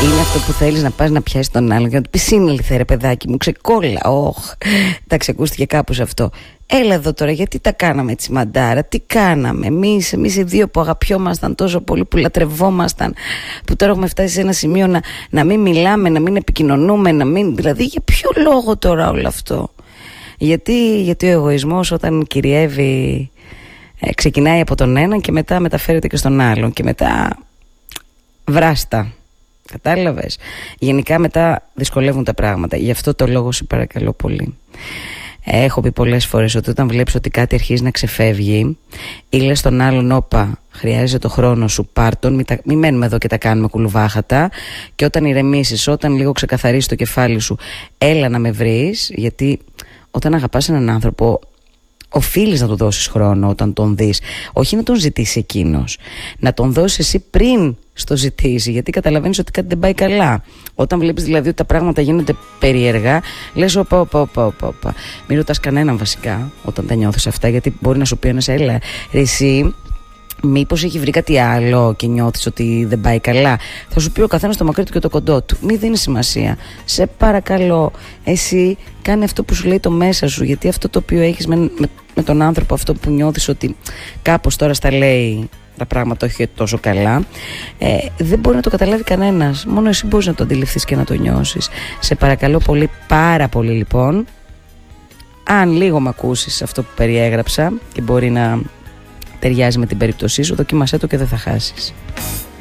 Είναι αυτό που θέλεις να πας να πιάσεις τον άλλον και να του πεις συνήλθε ρε παιδάκι μου, ξεκόλλα. Εντάξει, ακούστηκε κάπως αυτό. Έλα εδώ τώρα, γιατί τα κάναμε έτσι μαντάρα, τι κάναμε εμείς οι δύο που αγαπιόμασταν τόσο πολύ, που λατρευόμασταν, που τώρα έχουμε φτάσει σε ένα σημείο να μην μιλάμε, να μην επικοινωνούμε, δηλαδή για ποιο λόγο τώρα όλο αυτό? Γιατί ο εγωισμός όταν κυριεύει ξεκινάει από τον έναν και μετά μεταφέρεται και στον άλλον και μετά βράστα. Κατάλαβες? Γενικά μετά δυσκολεύουν τα πράγματα. Γι' αυτό το λόγο σε παρακαλώ πολύ. Έχω πει πολλές φορές ότι όταν βλέπεις ότι κάτι αρχίζει να ξεφεύγει ή λες στον άλλον όπα, χρειάζεται το χρόνο σου, πάρτον, μην μένουμε εδώ και τα κάνουμε κουλουβάχατα, και όταν ηρεμήσεις, όταν λίγο ξεκαθαρίσεις το κεφάλι σου, έλα να με βρεις, γιατί όταν αγαπάς έναν άνθρωπο οφείλεις να του δώσεις χρόνο όταν τον δεις. Όχι να τον ζητήσει εκείνος, να τον δώσεις εσύ πριν στο ζητήσει, γιατί καταλαβαίνεις ότι κάτι δεν πάει καλά. Όταν βλέπεις δηλαδή ότι τα πράγματα γίνονται περίεργα, λες όπα. Μην ρωτάς κανέναν βασικά όταν τα νιώθεις αυτά, γιατί μπορεί να σου πει ένας, έλα ρε εσύ, μήπως έχει βρει κάτι άλλο και νιώθεις ότι δεν πάει καλά? Θα σου πει ο καθένας το μακρύ του και το κοντό του. Μη δίνεις σημασία. Σε παρακαλώ, εσύ κάνε αυτό που σου λέει το μέσα σου, γιατί αυτό το οποίο έχεις με τον άνθρωπο, αυτό που νιώθεις ότι κάπως τώρα στα λέει τα πράγματα όχι τόσο καλά, δεν μπορεί να το καταλάβει κανένας. Μόνο εσύ μπορείς να το αντιληφθείς και να το νιώσεις. Σε παρακαλώ πολύ, πάρα πολύ λοιπόν, αν λίγο μ' ακούσεις αυτό που περιέγραψα και μπορεί να ταιριάζει με την περίπτωσή σου, δοκίμασέ το και δεν θα χάσεις.